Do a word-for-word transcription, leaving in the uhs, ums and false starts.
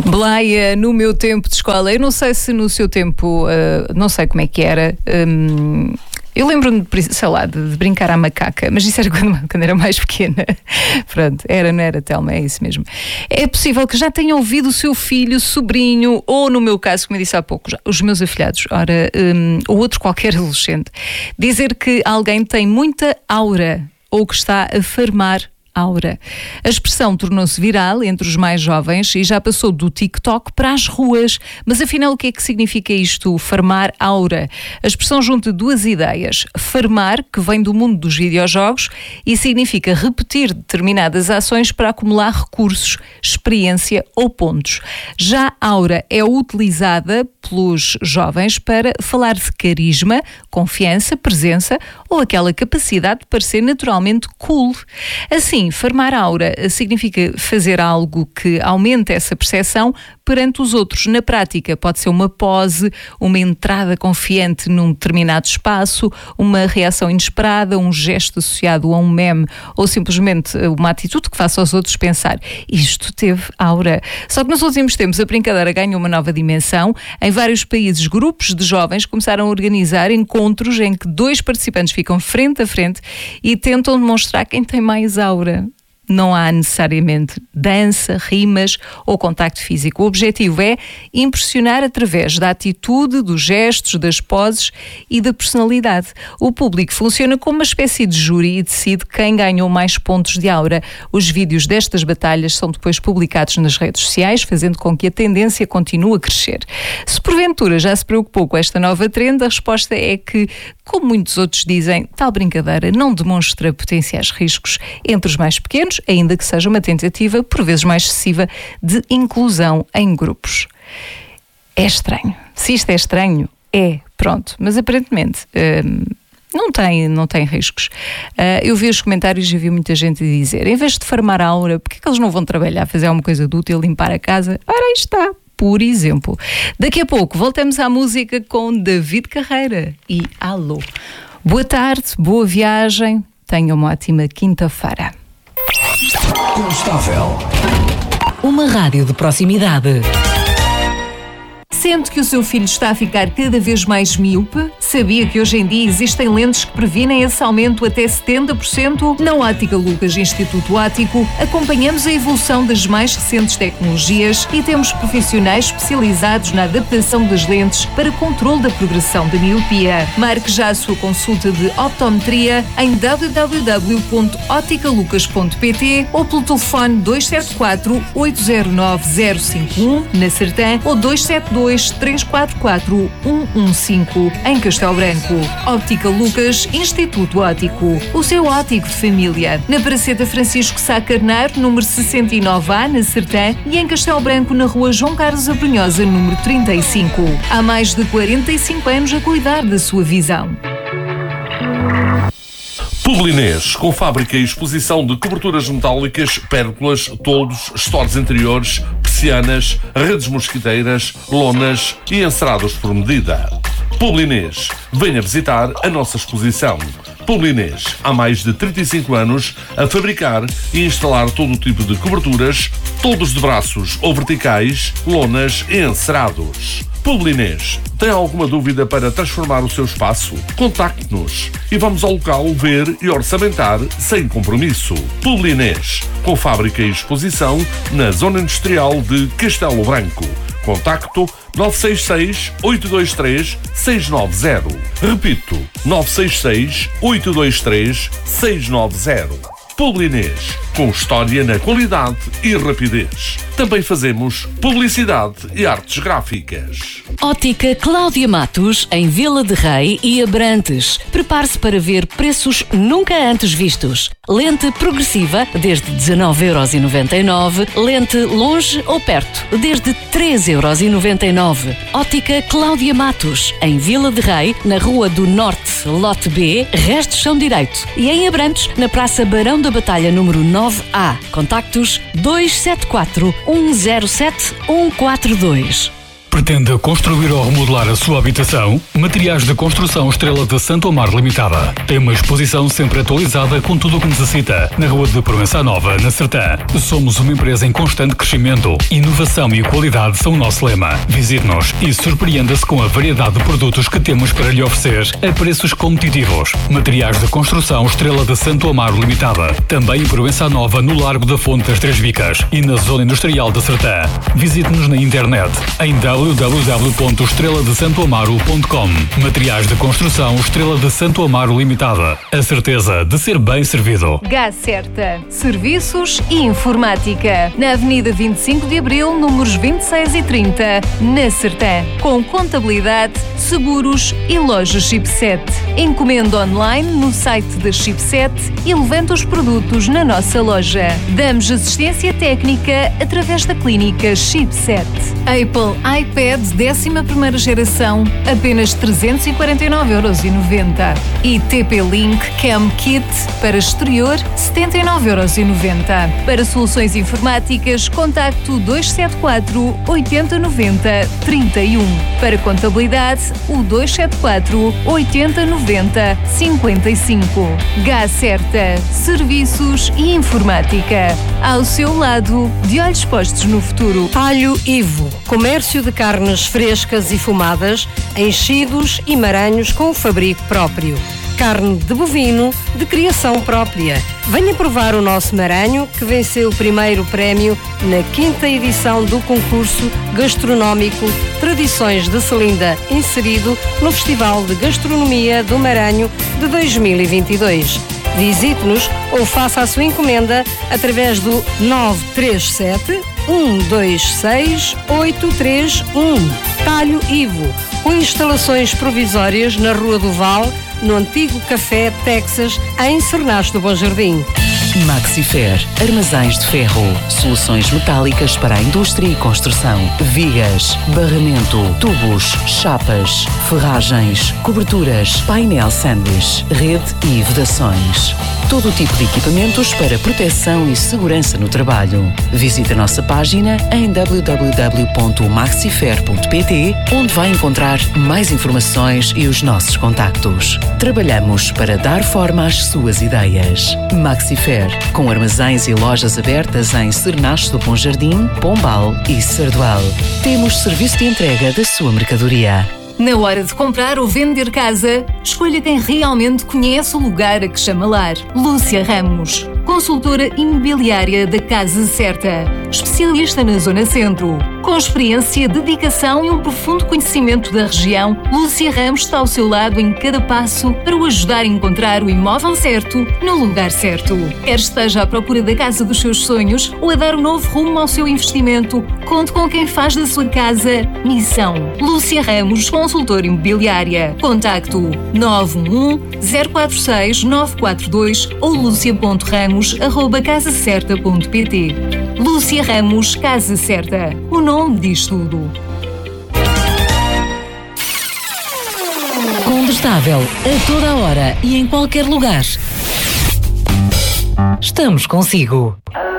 Blaia, no meu tempo de escola, eu não sei se no seu tempo, uh, não sei como é que era. Um, eu lembro-me, de, sei lá, de, de brincar à macaca, mas isso era quando, quando era mais pequena. Pronto, era, não era, Telma, é isso mesmo. É possível que já tenha ouvido o seu filho, sobrinho, ou no meu caso, como eu disse há pouco, já, os meus afilhados, ora, um, ou outro qualquer adolescente, dizer que alguém tem muita aura ou que está a farmar aura. A expressão tornou-se viral entre os mais jovens e já passou do TikTok para as ruas. Mas afinal, o que é que significa isto, farmar aura? A expressão junta duas ideias. Farmar, que vem do mundo dos videojogos, e significa repetir determinadas ações para acumular recursos, experiência ou pontos. Já aura é utilizada pelos jovens para falar de carisma, confiança, presença ou aquela capacidade de parecer naturalmente cool. Assim, farmar aura significa fazer algo que aumente essa percepção perante os outros. Na prática, pode ser uma pose, uma entrada confiante num determinado espaço, uma reação inesperada, um gesto associado a um meme ou simplesmente uma atitude que faça aos outros pensar: isto teve aura. Só que nos últimos tempos a brincadeira ganhou uma nova dimensão. Em vários países, grupos de jovens começaram a organizar encontros em que dois participantes ficam frente a frente e tentam demonstrar quem tem mais aura. Não há necessariamente dança, rimas ou contacto físico. O objetivo é impressionar através da atitude, dos gestos, das poses e da personalidade. O público funciona como uma espécie de júri e decide quem ganhou mais pontos de aura. Os vídeos destas batalhas são depois publicados nas redes sociais, fazendo com que a tendência continue a crescer. Se porventura já se preocupou com esta nova trend, a resposta é que, como muitos outros dizem, tal brincadeira não demonstra potenciais riscos entre os mais pequenos, ainda que seja uma tentativa, por vezes mais excessiva, de inclusão em grupos. É estranho. Se isto é estranho, é, pronto. Mas aparentemente hum, não tem, não tem riscos. Uh, eu vi os comentários e vi muita gente dizer: em vez de farmar a aura, porque é que eles não vão trabalhar, fazer alguma coisa de útil, limpar a casa? Ora, aí está. Por exemplo. Daqui a pouco voltamos à música com David Carreira e Alô. Boa tarde, boa viagem, tenha uma ótima quinta-feira. Constável. Uma rádio de proximidade. Sente que o seu filho está a ficar cada vez mais míope? Sabia que hoje em dia existem lentes que previnem esse aumento até setenta por cento? Na Ótica Lucas Instituto Óptico, acompanhamos a evolução das mais recentes tecnologias e temos profissionais especializados na adaptação das lentes para controle da progressão da miopia. Marque já a sua consulta de optometria em w w w ponto ótica lucas ponto p t ou pelo telefone dois sete quatro, oito zero nove, zero cinco um na Sertã ou dois sete dois, três quatro quatro, um um cinco em Castelo Branco. Óptica Lucas Instituto Óptico, o seu óptico de família. Na Praceta Francisco Sá Carneiro, número sessenta e nove A, na Sertã, e em Castelo Branco, na rua João Carlos Abrunhosa, número trinta e cinco. Há mais de quarenta e cinco anos a cuidar da sua visão. Publinês, com fábrica e exposição de coberturas metálicas, pérgolas, toldos, stores interiores, persianas, redes mosquiteiras, lonas e encerados por medida. Publinês, venha visitar a nossa exposição. Publinês, há mais de trinta e cinco anos a fabricar e instalar todo o tipo de coberturas, toldos de braços ou verticais, lonas e encerados. Publinês, tem alguma dúvida para transformar o seu espaço? Contacte-nos e vamos ao local ver e orçamentar sem compromisso. Publinês, com fábrica e exposição na Zona Industrial de Castelo Branco. Contacto nove seis seis, oito dois três, seis nove zero. Repito, nove seis seis, oito dois três, seis nove zero. Publinês, com história na qualidade e rapidez. Também fazemos publicidade e artes gráficas. Ótica Cláudia Matos, em Vila de Rei e Abrantes. Prepare-se para ver preços nunca antes vistos. Lente progressiva, desde dezanove euros e noventa e nove. Lente longe ou perto, desde treze euros e noventa e nove. Ótica Cláudia Matos, em Vila de Rei, na Rua do Norte, lote B, resto chão direito. E em Abrantes, na Praça Barão da Batalha, número nove A. Contactos dois sete quatro, um zero sete, um quatro dois. Pretende construir ou remodelar a sua habitação? Materiais de Construção Estrela de Santo Amaro Limitada. Tem uma exposição sempre atualizada com tudo o que necessita. Na Rua de Provença Nova, na Sertã. Somos uma empresa em constante crescimento. Inovação e qualidade são o nosso lema. Visite-nos e surpreenda-se com a variedade de produtos que temos para lhe oferecer a preços competitivos. Materiais de Construção Estrela de Santo Amaro Limitada. Também em Provença Nova, no Largo da Fonte das Três Vicas e na Zona Industrial da Sertã. Visite-nos na internet em w w w ponto estrela de santo amaro ponto com. Materiais de Construção Estrela de Santo Amaro Limitada. A certeza de ser bem servido. Gás Certa. Serviços e informática. Na Avenida vinte e cinco de Abril, números vinte e seis e trinta, na Sertã. Com contabilidade, seguros e loja Chipset. Encomenda online no site da Chipset e levanta os produtos na nossa loja. Damos assistência técnica através da clínica Chipset. Apple iPad décima primeira geração, apenas trezentos e quarenta e nove euros e noventa. E T P-Link Cam Kit para exterior, setenta e nove euros e noventa. Para soluções informáticas, contacto dois sete quatro, oito zero nove zero, três um. Para contabilidade, o dois sete quatro, oito zero nove zero, cinco cinco. Gás Certa. Serviços e informática. Ao seu lado, de olhos postos no futuro. Talho Ivo. Comércio de carnes frescas e fumadas, enchidos e maranhos com o fabrico próprio. Carne de bovino de criação própria. Venha provar o nosso maranho que venceu o primeiro prémio na quinta edição do concurso gastronómico Tradições de Selinda, inserido no Festival de Gastronomia do Maranho de dois mil e vinte e dois. Visite-nos ou faça a sua encomenda através do nove três sete, um dois seis, oito três um. Talho Ivo, com instalações provisórias na Rua do Val, no antigo Café Texas, em Cernache do Bom Jardim. Maxifer, armazéns de ferro, soluções metálicas para a indústria e construção, vigas, barramento, tubos, chapas, ferragens, coberturas, painel sanduíche, rede e vedações. Todo o tipo de equipamentos para proteção e segurança no trabalho. Visite a nossa página em w w w ponto maxifer ponto p t, onde vai encontrar mais informações e os nossos contactos. Trabalhamos para dar forma às suas ideias. Maxifer, com armazéns e lojas abertas em Cernache do Bom Jardim, Pombal e Sardual. Temos serviço de entrega da sua mercadoria. Na hora de comprar ou vender casa, escolha quem realmente conhece o lugar a que chama lar. Lúcia Ramos, consultora imobiliária da Casa Certa, especialista na Zona Centro. Com experiência, dedicação e um profundo conhecimento da região, Lúcia Ramos está ao seu lado em cada passo para o ajudar a encontrar o imóvel certo no lugar certo. Quer esteja à procura da casa dos seus sonhos ou a dar um novo rumo ao seu investimento, conte com quem faz da sua casa missão. Lúcia Ramos, consultora imobiliária. Contacto nove um um, zero quatro seis, nove quatro dois ou lucia ponto ramos arroba casa certa ponto p t. Lúcia Ramos, Casa Certa. O nome diz tudo. Combustável a toda a hora e em qualquer lugar. Estamos consigo.